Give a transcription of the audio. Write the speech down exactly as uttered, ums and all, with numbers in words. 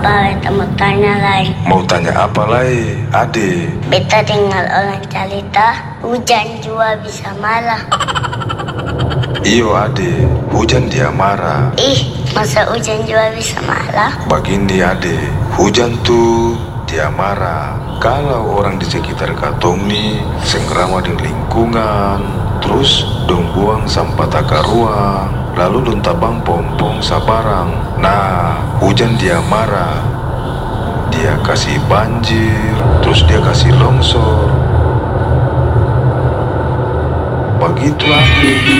apa beta mau tanya lagi? Mau tanya apa lagi, Ade? Beta dengar orang cerita hujan juga bisa marah. Iyo Ade, hujan dia marah. Ih, masa hujan juga bisa marah? Begini Ade, hujan tuh dia marah kalau orang di sekitar katong nih sengkrama di lingkungan, terus dong buang sampah taka ruang, lalu dong tabang pom-pom sabarang. Nah, hujan dia marah, dia kasih banjir, terus dia kasih longsor. Begitu Ade.